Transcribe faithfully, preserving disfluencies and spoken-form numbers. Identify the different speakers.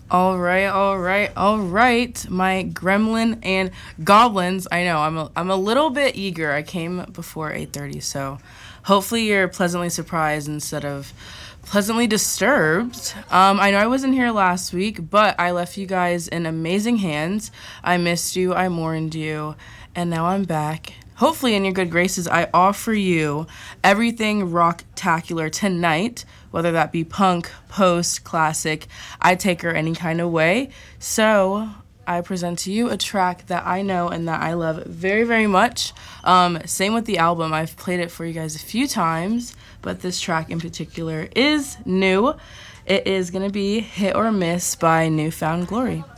Speaker 1: All right, all right, all right. My gremlin and goblins. I know I'm a, I'm a little bit eager. I came before eight thirty, so hopefully you're pleasantly surprised instead of pleasantly disturbed. Um, I know I wasn't here last week, but I left you guys in amazing hands. I missed you. I mourned you, and now I'm back. Hopefully, in your good graces, I offer you everything rock-tacular tonight, whether that be punk, post, classic, I take her any kind of way. So, I present to you a track that I know and that I love very, very much. Um, same with the album. I've played it for you guys a few times, but this track in particular is new. It is going to be Hit or Miss by New Found Glory.